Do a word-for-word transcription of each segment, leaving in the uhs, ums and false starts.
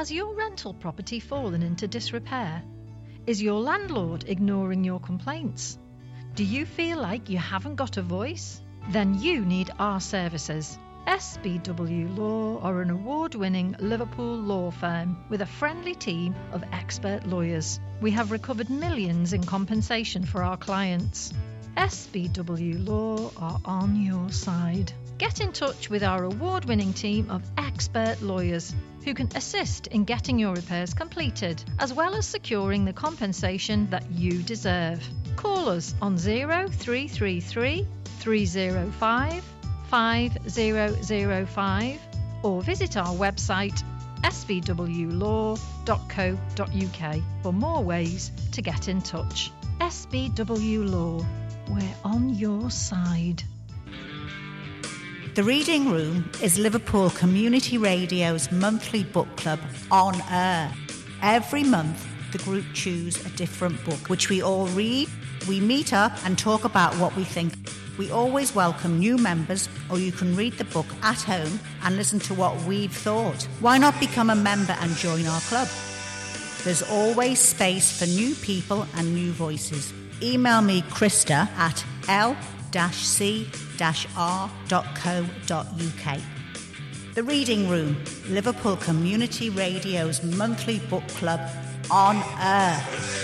Has your rental property fallen into disrepair? Is your landlord ignoring your complaints? Do you feel like you haven't got a voice? Then you need our services. S B W Law are an award-winning Liverpool law firm with a friendly team of expert lawyers. We have recovered millions in compensation for our clients. S B W Law are on your side. Get in touch with our award-winning team of expert lawyers who can assist in getting your repairs completed, as well as securing the compensation that you deserve. Call us on zero three three three, three zero five, five zero zero five or visit our website s v w law dot co dot u k for more ways to get in touch. S B W Law, we're on your side. The Reading Room is Liverpool Community Radio's monthly book club on air. Every month, the group choose a different book, which we all read. We meet up and talk about what we think. We always welcome new members, or you can read the book at home and listen to what we've thought. Why not become a member and join our club? There's always space for new people and new voices. Email me, Krista, at l c r dot co dot u k. The Reading Room, Liverpool Community Radio's monthly book club on air.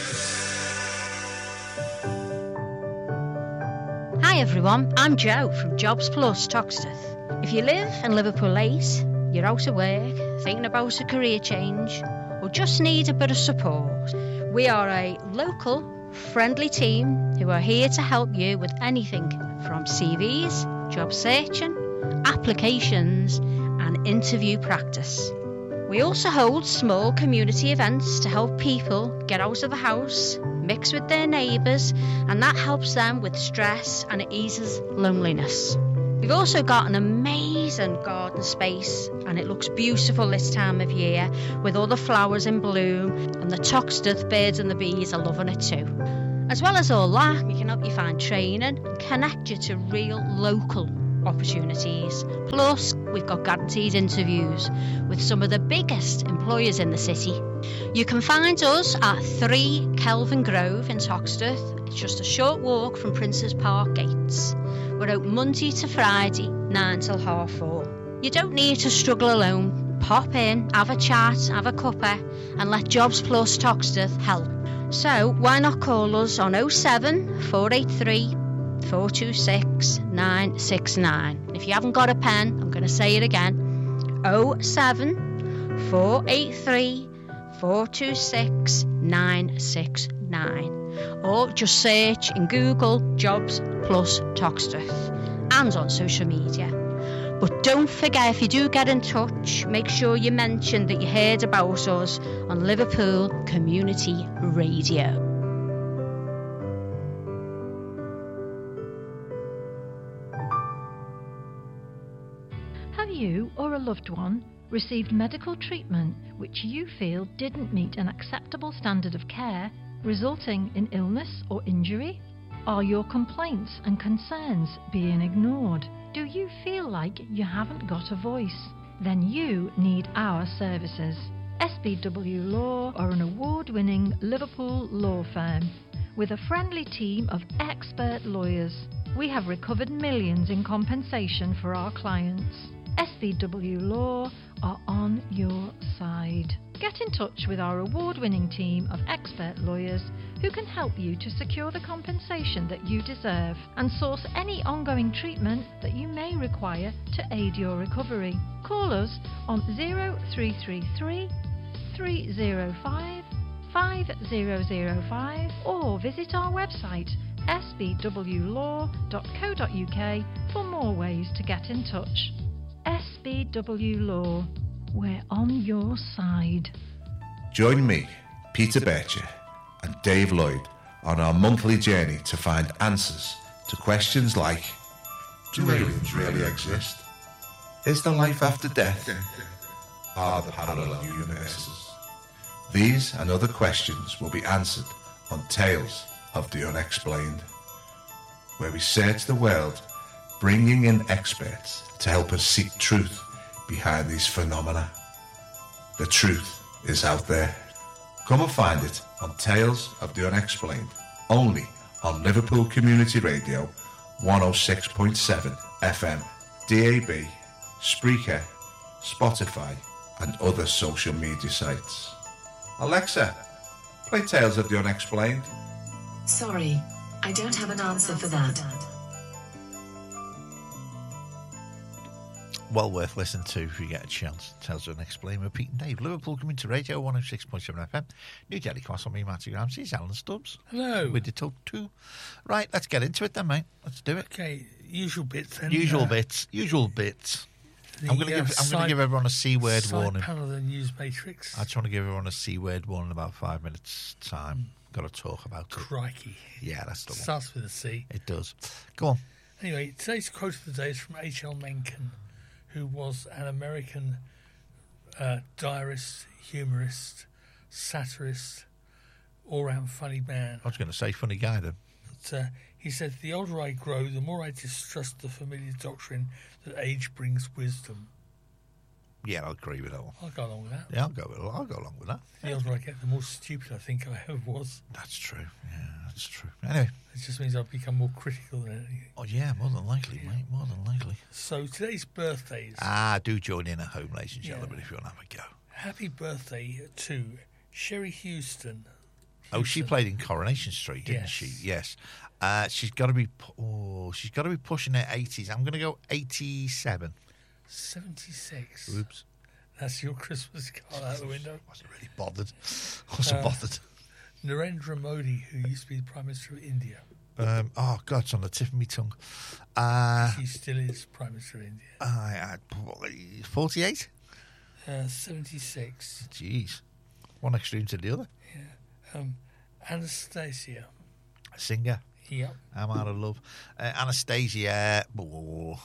Hi everyone, I'm Jo from Jobs Plus Toxteth. If you live in Liverpool eight, you're out of work, thinking about a career change, or just need a bit of support, we are a local, friendly team who are here to help you with anything from C Vs, job searching, applications and interview practice. We also hold small community events to help people get out of the house, mix with their neighbours, and that helps them with stress and it eases loneliness. We've also got an amazing garden space and it looks beautiful this time of year with all the flowers in bloom, and the Toxteth birds and the bees are loving it too. As well as all that, we can help you find training and connect you to real local opportunities. Plus, we've got guaranteed interviews with some of the biggest employers in the city. You can find us at three Kelvin Grove in Toxteth. It's just a short walk from Princes Park gates. We're open Monday to Friday, nine till half four. You don't need to struggle alone. Pop in, have a chat, have a cuppa, and let Jobs Plus Toxteth help. So why not call us on oh seven, four eight three, four two six, nine six nine. If you haven't got a pen, I'm going to say it again. oh seven, four eight three, four two six, nine six nine. Or just search in Google Jobs Plus Toxteth and on social media. But don't forget, if you do get in touch, make sure you mention that you heard about us on Liverpool Community Radio. Have you or a loved one received medical treatment which you feel didn't meet an acceptable standard of care, resulting in illness or injury? Are your complaints and concerns being ignored? Do you feel like you haven't got a voice? Then you need our services. S B W Law are an award-winning Liverpool law firm with a friendly team of expert lawyers. We have recovered millions in compensation for our clients. S B W Law are on your side. Get in touch with our award-winning team of expert lawyers who can help you to secure the compensation that you deserve and source any ongoing treatment that you may require to aid your recovery. Call us on zero three three three, three zero five, five zero zero five or visit our website s b w law dot co dot u k for more ways to get in touch. S B W Law, we're on your side. Join me, Peter Bircher, and Dave Lloyd on our monthly journey to find answers to questions like: do aliens really exist? Is there life after death? Are there parallel universes? These and other questions will be answered on Tales of the Unexplained, where we search the world, bringing in experts to help us seek truth behind these phenomena. The truth is out there. Come and find it on Tales of the Unexplained, only on Liverpool Community Radio one oh six point seven F M, D A B, Spreaker, Spotify and other social media sites. Alexa, play Tales of the Unexplained. Sorry, I don't have an answer for that. Well worth listening to if you get a chance. Tales of Unexplained with Pete and Dave. Liverpool Community Radio one oh six point seven F M. New Jelly Castle, me, Matthew Ramsey, Alan Stubbs. Hello. With the talk too. Right, let's get into it then, mate. Let's do it. Okay, usual bits then. Usual uh, bits. Usual bits. the, I'm going to uh, give. I'm going side- to give everyone a C word side warning. panel of the News Matrix. I just want to give everyone a C word warning in about five minutes' time. Got to talk about it. Crikey. Yeah, that's the one. Starts with a C. It does. Go on. Anyway, today's quote of the day is from H L Mencken, who was an American uh, diarist, humorist, satirist, all-round funny man. I was going to say funny guy then. But, uh, he said, "The older I grow, the more I distrust the familiar doctrine that age brings wisdom." Yeah, I'll agree with that one. I'll go along with that. Yeah, I'll go. With, I'll go along with that. The older I get, the more stupid I think I ever was. That's true. Yeah, that's true. Anyway. It just means I've become more critical than anything. Oh yeah, more than likely, mate. More than likely. So today's birthdays. Ah, do join in at home, ladies and Yeah. gentlemen, if you want to have a go. Happy birthday to Sherry Houston. Oh, she played in Coronation Street, didn't Yes. she? Yes. Uh, she's got to be. pu- Oh, she's got to be pushing her eighties. I'm going to go eighty-seven. seventy-six. Oops. That's your Christmas card out the window. Wasn't really bothered. Wasn't Uh, bothered. Narendra Modi, who used to be the Prime Minister of India. Um, oh God, it's on the tip of my tongue. Uh, She still is Prime Minister of India. I, I, forty-eight. Uh, seventy-six. Jeez, one extreme to the other. Um, Anastasia. Singer. Yep. I'm out of love. Uh, Anastasia. Oh,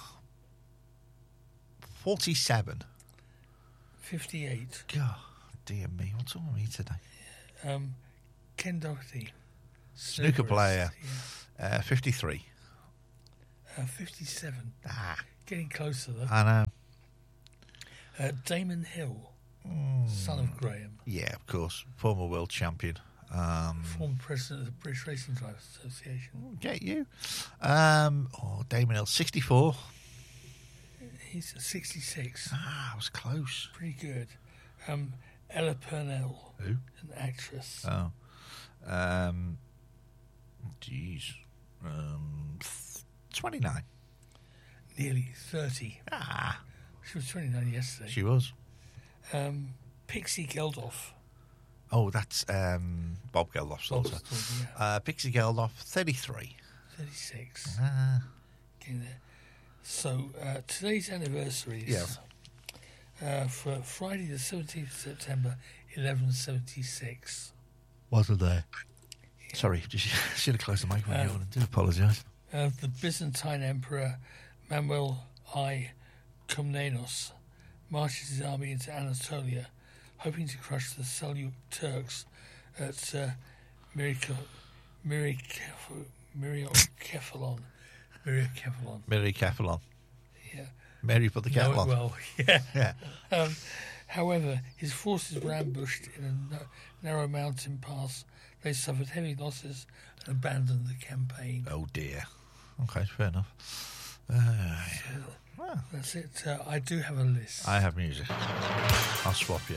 forty-seven. fifty-eight. God, dear me, what's wrong with me today? Um, Ken Doherty. Snooker snookerist, player. Yeah. Uh, fifty-three. Uh, fifty-seven. Ah, Getting closer, though. I know. Uh, Damon Hill. Son of Graham. Yeah, of course. Former world champion. Um, Former president of the British Racing Drivers Association. get you. Um, oh, Damon Hill, sixty-four. He's sixty-six. Ah, I was close. Pretty good. Um, Ella Purnell. Who? An actress. Oh. Um, jeez. Um, twenty-nine. Nearly thirty. Ah, She was twenty-nine yesterday. she was. Um, Pixie Geldof. Oh, that's um, Bob Geldof's Bob's daughter. daughter, yeah. Uh, Pixie Geldof, thirty-three. thirty-six. Ah, Getting there. So, uh, today's anniversaries. Uh, for Friday the seventeenth of September, eleven seventy-six. wasn't there? Sorry, just should have closed the microphone. Um, I do apologise. Uh, the Byzantine Emperor Manuel I Komnenos marches his army into Anatolia, hoping to crush the Seljuk Turks at uh, Myriokephalon. Myriokephalon. Myriokephalon. Mary Kefalon. Yeah. Mary put the Know kettle it on. well, yeah. Yeah. Um, however, his forces were ambushed in a no- narrow mountain pass. They suffered heavy losses and abandoned the campaign. Oh dear. Okay, fair enough. Uh, well, That's it. Uh, I do have a list. I have music. I'll swap you.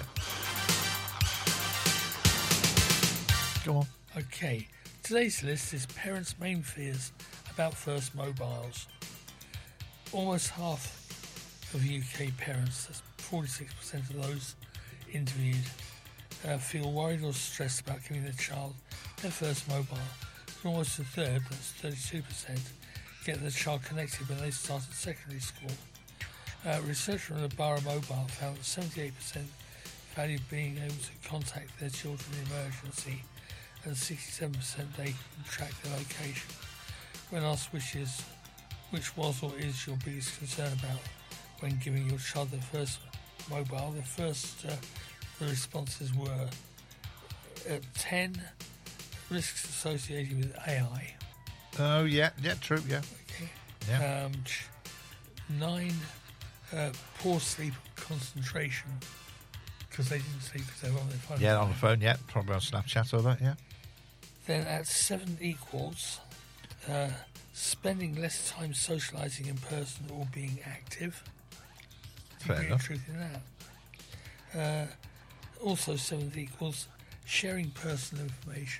Go on. Okay, today's list is parents' main fears about first mobiles. Almost half of U K parents, that's forty-six percent of those interviewed, uh, feel worried or stressed about giving their child their first mobile. And almost a third, that's thirty-two percent, get their child connected when they start at secondary school. Uh, research from the Borough Mobile found that seventy-eight percent valued being able to contact their children in emergency, and sixty-seven percent they can track their location. When asked which is, which was or is your biggest concern about when giving your child their first mobile, the first uh, the responses were at ten, risks associated with A I. Oh yeah, yeah, true, yeah. Okay. Yeah. Um, ch- nine, uh, poor sleep, concentration, because they didn't sleep because they were on their phone. Yeah, on the phone, yeah. Probably on Snapchat or that, yeah. Then at seven equals, uh, spending less time socialising in person or being active. Fair There's enough. truth in that. Uh, also, seventh equals sharing personal information.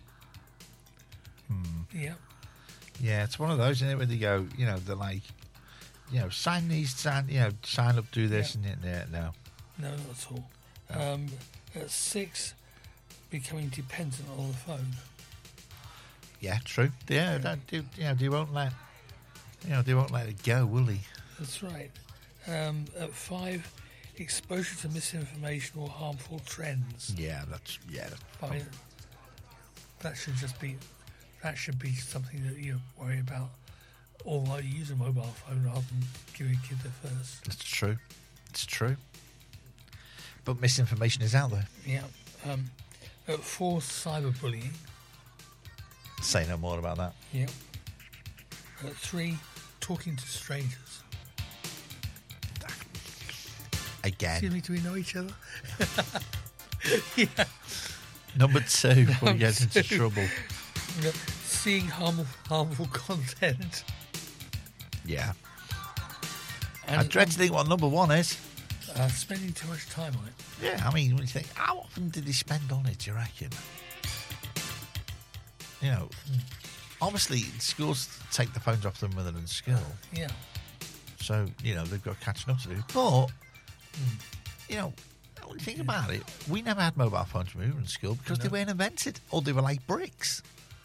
Hmm. Yeah. Yeah, it's one of those, isn't it, where they go, you know, they're like, you know, sign these, sign, you know, sign up, do this, Yeah. and yeah, no. No, not at all. Um, at six, becoming dependent on the phone. Yeah, true. Yeah, that, do, you know, they won't let, you know, they won't let it go, will they? That's right. Um, at five, exposure to misinformation or harmful trends. Yeah, that's, yeah. I mean, that should just be, that should be something that you worry about. Although you use a mobile phone rather than giving a kid the first. It's true. It's true. But misinformation is out there. Yeah. Um, at four, cyberbullying. Say no more about that. Yeah. At three, talking to strangers. Again. Excuse me, do we know each other? Yeah. Number two, before we Number get into two. trouble. Yeah. Seeing harmful, harmful content. Yeah. And I dread to think what number one is. Uh, spending too much time on it. Yeah, I mean, when you think, how often did he spend on it, do you reckon? You know, obviously, schools take the phones off them when they're in school. Yeah. So, you know, they've got catching up to do. But, you know, when you think about it, we never had mobile phones when we were in school because No. they weren't invented, or they were like bricks.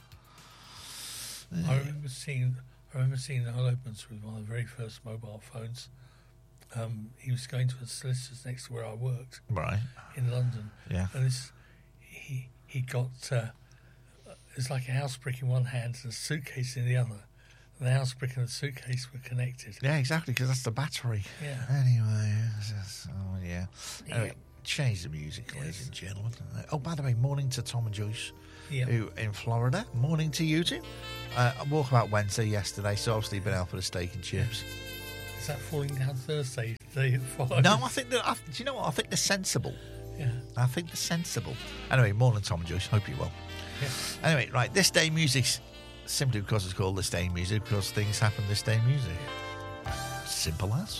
I remember seeing I remember seeing Noel Opens with one of the very first mobile phones. Um, he was going to a solicitor's next to where I worked Right. in London. Yeah. And this, he he got uh, it's like a house brick in one hand and a suitcase in the other. And the house brick and the suitcase were connected. Yeah, exactly, because that's the battery. Yeah. Anyway, it's just- oh, yeah. Anyway, Yeah. change the music, ladies Yes. and gentlemen. Uh, Oh, by the way, morning to Tom and Joyce, Yeah. who in Florida. Morning to you two. Uh, Walkabout Wednesday yesterday, so obviously been out for the steak and chips. Is that falling down Thursday? The following? No, I think that. I, do you know what? I think they're sensible. Yeah. I think they're sensible. Anyway, morning, Tom and Joyce. Hope you're well. Yeah. Anyway, right, this day music's simply because it's called this day music because things happen this day music. Simple as.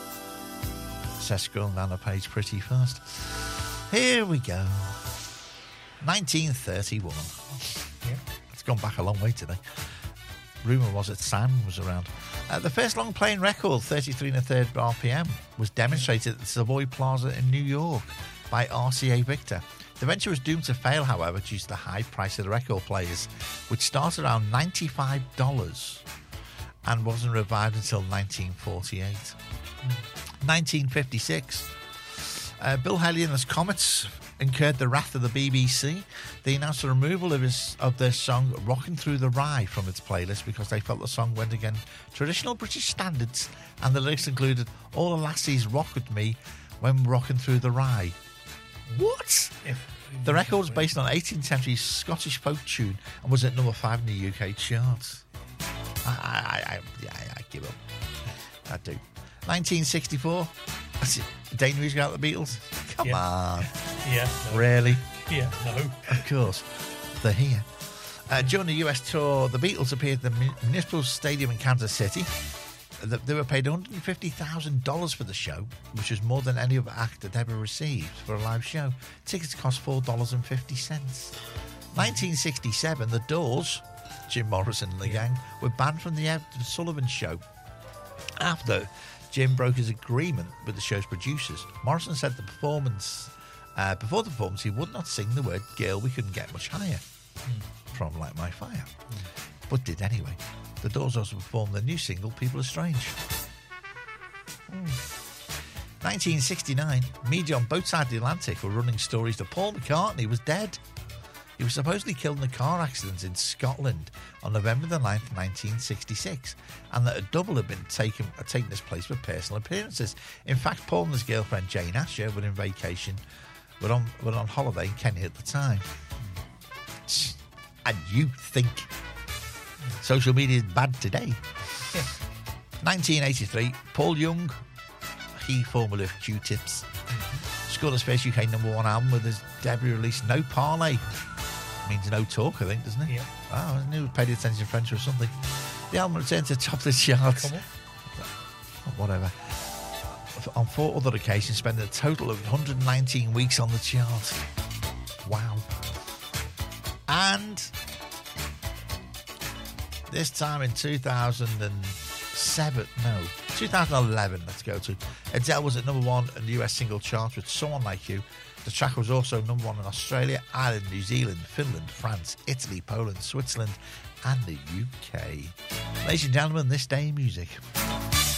Says scrolling down the page pretty fast. Here we go. nineteen thirty-one. Yeah. It's gone back a long way today. Rumour was that Simon was around. Uh, the first long-playing record, thirty-three and a third R P M, was demonstrated at the Savoy Plaza in New York by R C A Victor. The venture was doomed to fail, however, due to the high price of the record players, which started around ninety-five dollars and wasn't revived until nineteen forty-eight. nineteen fifty-six, uh, Bill Haley and his Comets incurred the wrath of the B B C. They announced the removal of, his, of their song Rockin' Through the Rye from its playlist because they felt the song went against traditional British standards and the lyrics included all the lassies rock with me when rocking through the rye. What? If, The record was based on eighteenth century Scottish folk tune and was at number five in the U K charts. I, I, I, yeah, I give up. I do. nineteen sixty-four. That's it. Dane music out the Beatles. Come Yeah. on. Yeah. No. Really? Yeah. No. Of course. They're here. Uh, during the U S tour, the Beatles appeared at the Mun- Municipal Stadium in Kansas City. Th- They were paid one hundred fifty thousand dollars for the show, which was more than any other act had ever received for a live show. Tickets cost four dollars and fifty cents. nineteen sixty-seven, The Doors, Jim Morrison and the gang, were banned from the Ed Sullivan Show after Jim broke his agreement with the show's producers. Morrison said the performance, uh, before the performance, he would not sing the word "Girl, We Couldn't Get Much Higher" from Light My Fire, but did anyway. The Doors also performed their new single, People Are Strange. nineteen sixty-nine, media on both sides of the Atlantic were running stories that Paul McCartney was dead. He was supposedly killed in a car accident in Scotland on November the ninth, nineteen sixty-six, and that a double had been taken, had taken his place for personal appearances. In fact, Paul and his girlfriend Jane Asher were in vacation, were on, were on holiday in Kenya at the time. And you think social media is bad today? nineteen eighty-three, Paul Young, he formerly of Q-Tips, scored its first U K number one album with his debut release, No Parlay. Means no talk, I think, doesn't it? Yeah. Oh, I knew it paid attention in French or something. The album returned to the top of the charts. Come on. Whatever. On four other occasions, spent a total of one hundred nineteen weeks on the chart. Wow. And this time in two thousand seven, no, two thousand eleven, let's go to. Adele was at number one in the U S single chart with Someone Like You. The track was also number one in Australia, Ireland, New Zealand, Finland, France, Italy, Poland, Switzerland, and the U K. Ladies and gentlemen, this day in music.